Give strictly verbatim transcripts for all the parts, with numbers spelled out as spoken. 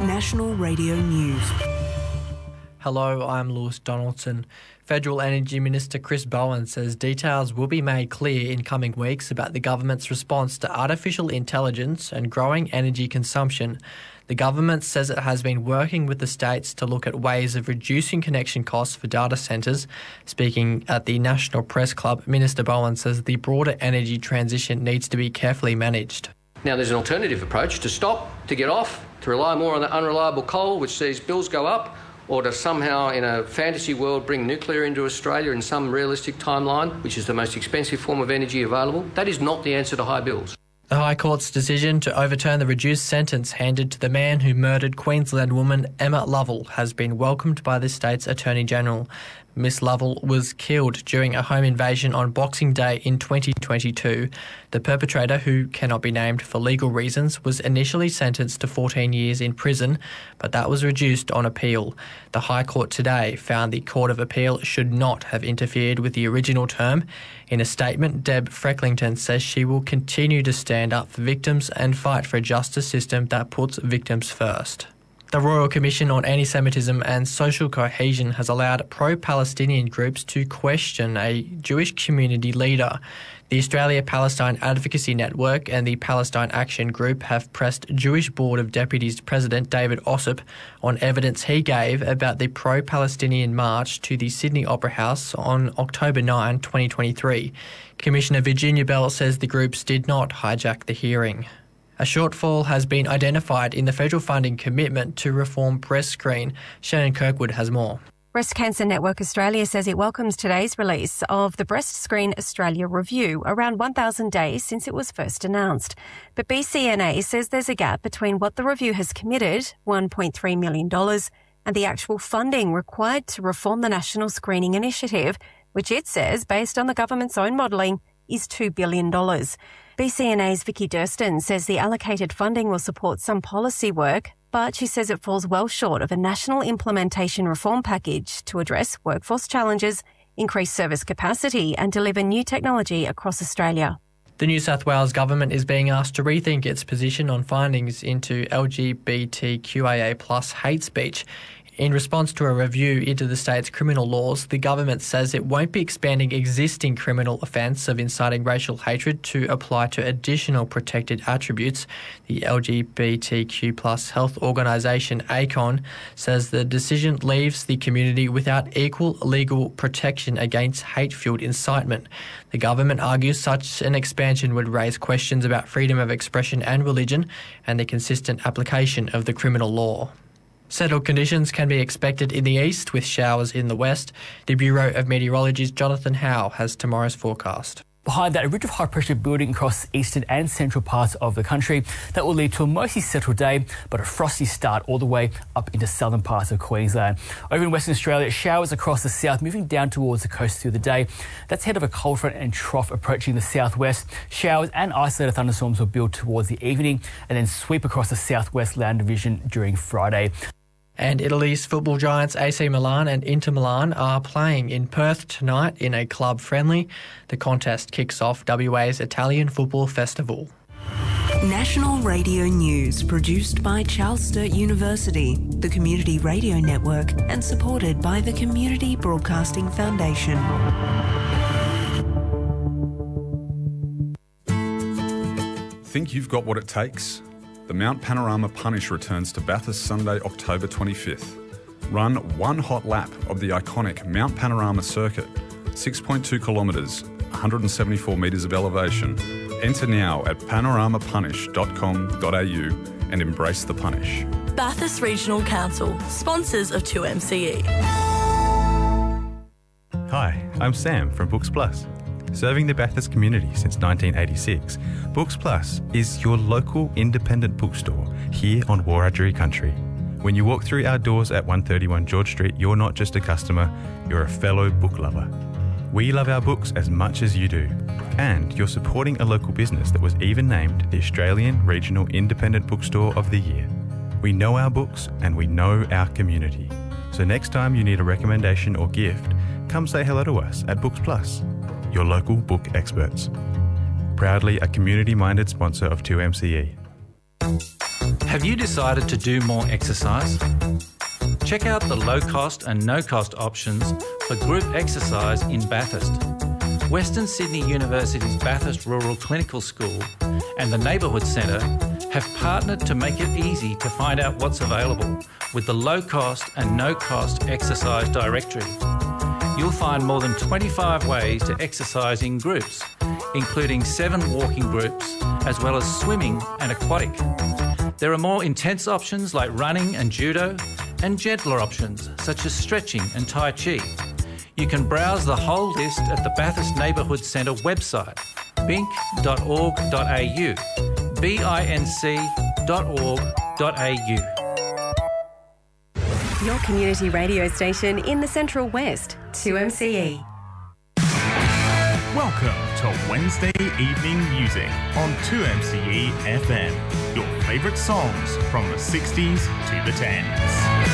National Radio News. Hello, I'm Lewis Donaldson. Federal Energy Minister Chris Bowen says details will be made clear in coming weeks about the government's response to artificial intelligence and growing energy consumption. The government says it has been working with the states to look at ways of reducing connection costs for data centres. Speaking at the National Press Club, Minister Bowen says the broader energy transition needs to be carefully managed. Now, there's an alternative approach to stop, to get off, to rely more on the unreliable coal, which sees bills go up, or to somehow, in a fantasy world, bring nuclear into Australia in some realistic timeline, which is the most expensive form of energy available. That is not the answer to high bills. The High Court's decision to overturn the reduced sentence handed to the man who murdered Queensland woman Emma Lovell has been welcomed by the state's Attorney-General. Miss Lovell was killed during a home invasion on Boxing Day in twenty twenty-two. The perpetrator, who cannot be named for legal reasons, was initially sentenced to fourteen years in prison, but that was reduced on appeal. The High Court today found the Court of Appeal should not have interfered with the original term. In a statement, Deb Frecklington says she will continue to stand up for victims and fight for a justice system that puts victims first. The Royal Commission on Anti-Semitism and Social Cohesion has allowed pro-Palestinian groups to question a Jewish community leader. The Australia-Palestine Advocacy Network and the Palestine Action Group have pressed Jewish Board of Deputies President David Ossip on evidence he gave about the pro-Palestinian march to the Sydney Opera House on October ninth, twenty twenty-three. Commissioner Virginia Bell says the groups did not hijack the hearing. A shortfall has been identified in the federal funding commitment to reform breast screen. Shannon Kirkwood has more. Breast Cancer Network Australia says it welcomes today's release of the Breast Screen Australia review, around one thousand days since it was first announced. But B C N A says there's a gap between what the review has committed, one point three million dollars, and the actual funding required to reform the National Screening Initiative, which it says, based on the government's own modelling, is two billion dollars. B C N A's Vicky Durston says the allocated funding will support some policy work, but she says it falls well short of a national implementation reform package to address workforce challenges, increase service capacity and deliver new technology across Australia. The New South Wales government is being asked to rethink its position on findings into L G B T Q I A plus hate speech. In response to a review into the state's criminal laws, the government says it won't be expanding existing criminal offence of inciting racial hatred to apply to additional protected attributes. The L G B T Q plus health organisation A C O N says the decision leaves the community without equal legal protection against hate-fuelled incitement. The government argues such an expansion would raise questions about freedom of expression and religion and the consistent application of the criminal law. Settled conditions can be expected in the east with showers in the west. The Bureau of Meteorology's Jonathan Howe has tomorrow's forecast. Behind that, a ridge of high pressure building across eastern and central parts of the country that will lead to a mostly settled day, but a frosty start all the way up into southern parts of Queensland. Over in Western Australia, showers across the south, moving down towards the coast through the day. That's ahead of a cold front and trough approaching the southwest. Showers and isolated thunderstorms will build towards the evening and then sweep across the southwest land division during Friday. And Italy's football giants A C Milan and Inter Milan are playing in Perth tonight in a club friendly. The contest kicks off W A's Italian Football Festival. National Radio News, produced by Charles Sturt University, the Community Radio Network, and supported by the Community Broadcasting Foundation. Think you've got what it takes? The Mount Panorama Punish returns to Bathurst Sunday, October twenty-fifth. Run one hot lap of the iconic Mount Panorama Circuit, six point two kilometres, one hundred seventy-four metres of elevation. Enter now at panorama punish dot com dot a u and embrace the punish. Bathurst Regional Council, sponsors of two M C E. Hi, I'm Sam from Books Plus. Serving the Bathurst community since nineteen eighty-six, Books Plus is your local independent bookstore here on Wiradjuri country. When you walk through our doors at one thirty-one George Street, you're not just a customer, you're a fellow book lover. We love our books as much as you do. And you're supporting a local business that was even named the Australian Regional Independent Bookstore of the Year. We know our books and we know our community. So next time you need a recommendation or gift, come say hello to us at Books Plus, your local book experts. Proudly a community-minded sponsor of two M C E. Have you decided to do more exercise? Check out the low-cost and no-cost options for group exercise in Bathurst. Western Sydney University's Bathurst Rural Clinical School and the Neighbourhood Centre have partnered to make it easy to find out what's available with the low-cost and no-cost exercise directory. You'll find more than twenty-five ways to exercise in groups, including seven walking groups, as well as swimming and aquatic. There are more intense options like running and judo, and gentler options such as stretching and Tai Chi. You can browse the whole list at the Bathurst Neighbourhood Centre website, bink dot org dot a u, b i n c dot org dot a u. Your community radio station in the Central West, two M C E. Welcome to Wednesday Evening Music on two M C E F M. Your favourite songs from the sixties to the tens.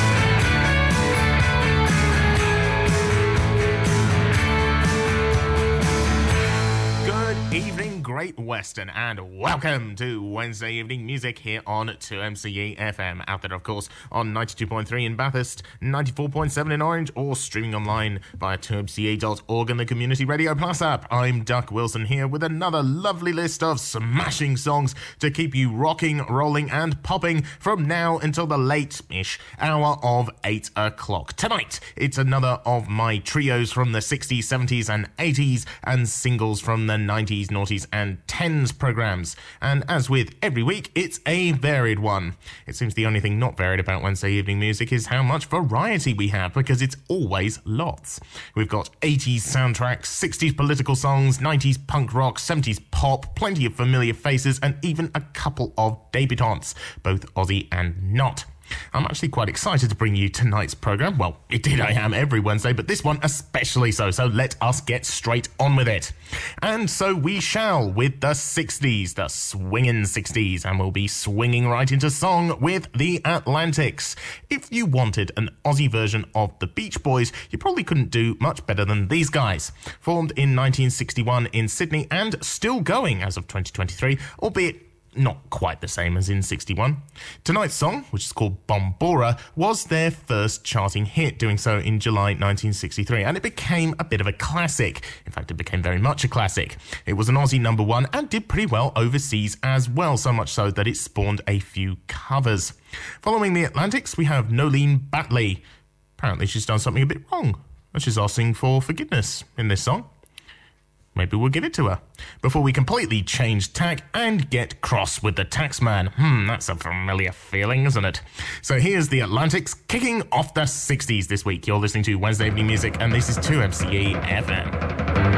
Good evening, Great Western, and welcome to Wednesday Evening Music here on two M C E F M. Out there, of course, on ninety-two point three in Bathurst, ninety-four point seven in Orange, or streaming online via two m c e dot org and the Community Radio Plus app. I'm Duck Wilson here with another lovely list of smashing songs to keep you rocking, rolling, and popping from now until the late-ish hour of eight o'clock. Tonight, it's another of my trios from the sixties, seventies, and eighties, and singles from the nineties, noughties, and tens programs. And as with every week, it's a varied one. It seems the only thing not varied about Wednesday Evening Music is how much variety we have, because it's always lots. We've got eighties soundtracks, sixties political songs, nineties punk rock, seventies pop, plenty of familiar faces, and even a couple of debutantes, both Aussie and not. I'm actually quite excited to bring you tonight's programme. Well, indeed I am every Wednesday, but this one especially so, so let us get straight on with it. And so we shall with the sixties, the swingin' sixties, and we'll be swinging right into song with the Atlantics. If you wanted an Aussie version of the Beach Boys, you probably couldn't do much better than these guys. Formed in nineteen sixty-one in Sydney and still going as of twenty twenty-three, albeit not quite the same as in sixty-one. Tonight's song, which is called Bombora, was their first charting hit, doing so in July nineteen sixty-three, and it became a bit of a classic. In fact, it became very much a classic. It was an Aussie number one and did pretty well overseas as well, so much so that it spawned a few covers. Following the Atlantics, we have Nolene Batley. Apparently she's done something a bit wrong, and she's asking for forgiveness in this song. Maybe we'll give it to her. Before we completely change tack and get cross with the taxman. Hmm, that's a familiar feeling, isn't it? So here's the Atlantics kicking off the sixties this week. You're listening to Wednesday Evening Music, and this is two M C E F M.